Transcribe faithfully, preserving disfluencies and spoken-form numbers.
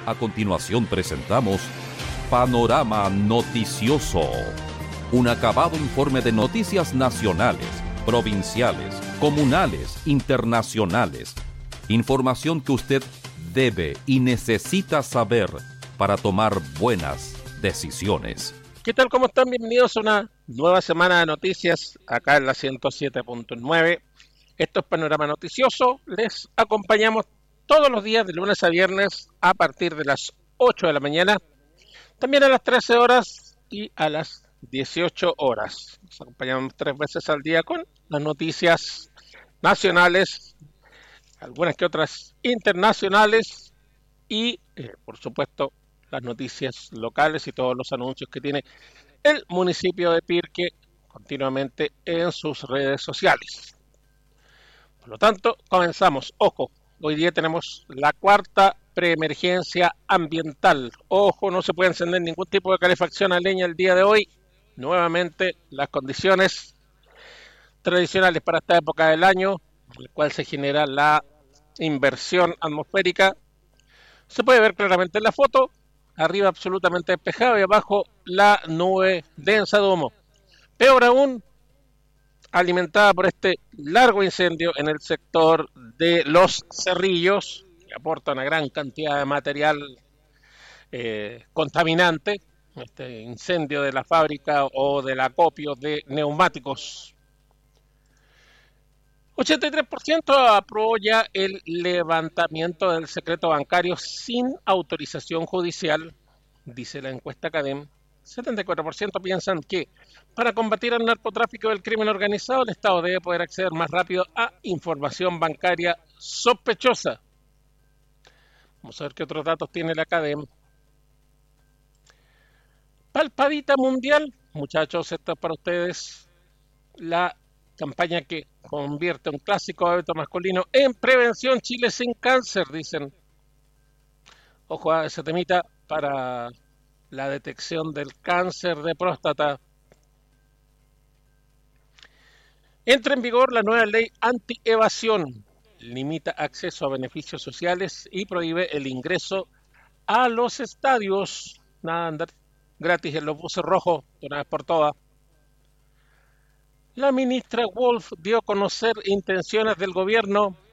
A continuación presentamos Panorama Noticioso, un acabado informe de noticias nacionales, provinciales, comunales, internacionales. Información que usted debe y necesita saber para tomar buenas decisiones. ¿Qué tal? ¿Cómo están? Bienvenidos a una nueva semana de noticias acá en la ciento siete punto nueve. Esto es Panorama Noticioso. Les acompañamos todos los días de lunes a viernes a partir de las ocho de la mañana, también a las trece horas y a las dieciocho horas. Nos acompañamos tres veces al día con las noticias nacionales, algunas que otras internacionales y, eh, por supuesto, las noticias locales y todos los anuncios que tiene el municipio de Pirque continuamente en sus redes sociales. Por lo tanto, comenzamos. Ojo, hoy día tenemos la cuarta preemergencia ambiental. Ojo, no se puede encender ningún tipo de calefacción a leña el día de hoy. Nuevamente, las condiciones tradicionales para esta época del año, en la cual se genera la inversión atmosférica, se puede ver claramente en la foto. Arriba absolutamente despejado y abajo la nube densa de humo. Peor aún, alimentada por este largo incendio en el sector de Los Cerrillos, que aporta una gran cantidad de material eh, contaminante, este incendio de la fábrica o del acopio de neumáticos. ochenta y tres por ciento aprobó ya el levantamiento del secreto bancario sin autorización judicial, dice la encuesta CADEM. setenta y cuatro por ciento piensan que para combatir el narcotráfico y el crimen organizado, el Estado debe poder acceder más rápido a información bancaria sospechosa. Vamos a ver qué otros datos tiene la CADEM. Palpadita mundial, muchachos, esto es para ustedes. La campaña que convierte un clásico hábito masculino en prevención. Chile sin cáncer, dicen. Ojo a ese temita para la detección del cáncer de próstata. Entra en vigor la nueva ley anti-evasión. Limita acceso a beneficios sociales y prohíbe el ingreso a los estadios. Nada, andar gratis en los buses rojos de una vez por todas. La ministra Wolf dio a conocer intenciones del gobierno